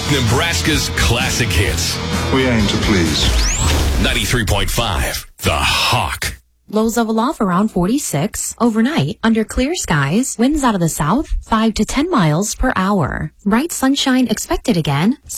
Nebraska's classic hits. We aim to please. 93.5, The Hawk. Lows level off around 46. Overnight, under clear skies, winds out of the south, 5 to 10 miles per hour. Bright sunshine expected again.